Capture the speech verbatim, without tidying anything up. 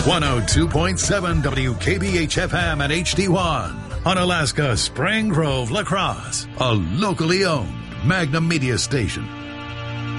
one oh two point seven W K B H F M and H D one. On Alaska's Spring Grove, La Crosse, a locally owned Magnum Media station.